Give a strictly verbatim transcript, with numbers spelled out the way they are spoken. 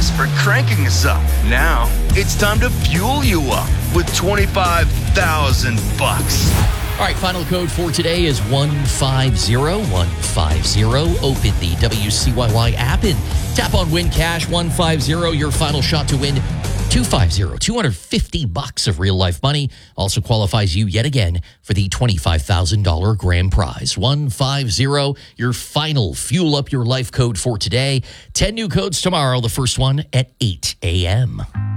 Thanks for cranking us up. Now, it's time to fuel you up with twenty-five thousand bucks. All right, final code for today is one five zero one five zero. Open the W C Y Y app and tap on Win Cash one five zero. Your final shot to win two fifty, two hundred fifty bucks of real life money. Also qualifies you yet again for the twenty-five thousand dollars grand prize. one five zero, your final fuel up your life code for today. ten new codes tomorrow, the first one at eight a.m.